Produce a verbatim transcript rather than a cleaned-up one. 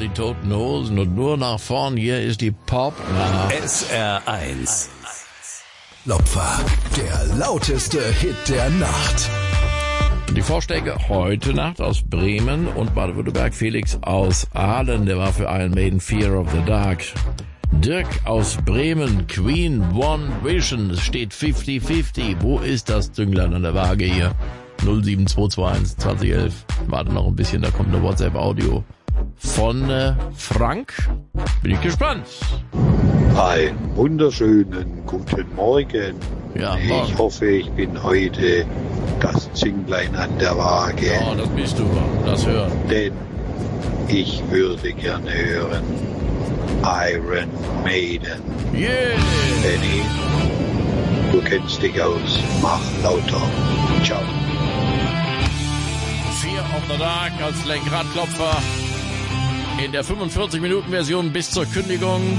die Toten Hosen und nur nach vorn. Hier ist die Pop. Na. S R eins. Klopfer, der lauteste Hit der Nacht. Die Vorschläge heute Nacht aus Bremen und Baden-Württemberg. Felix aus Aalen, der war für Iron Maiden Fear of the Dark. Dirk aus Bremen, Queen One Vision. Es steht fünfzig fünfzig. Wo ist das Zünglein an der Waage hier? null sieben zwei zwei eins zwanzig elf. Warte noch ein bisschen, da kommt eine WhatsApp-Audio von äh, Frank. Bin ich gespannt. Einen wunderschönen guten Morgen. Ja, ich morgen. hoffe, ich bin heute das Zünglein an der Waage. Ja, das bist du. Das hören. Denn ich würde gerne hören Iron Maiden. Yeah! Benny, du kennst dich aus. Mach lauter. Ciao. Fear of the Dark als Lenkradklopfer in der fünfundvierzig Minuten Version bis zur Kündigung.